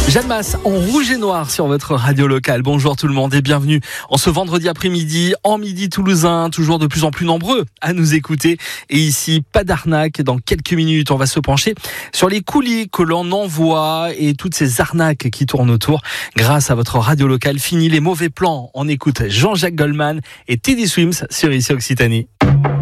Jeanne Masse en rouge et noir sur votre radio locale. Bonjour tout le monde et bienvenue en ce vendredi après-midi, en midi toulousain, toujours de plus en plus nombreux à nous écouter. Et ici, pas d'arnaque. Dans quelques minutes, on va se pencher sur les coulis que l'on envoie et toutes ces arnaques qui tournent autour. Grâce à votre radio locale, fini les mauvais plans. On écoute Jean-Jacques Goldman et Teddy Swims sur ici Occitanie.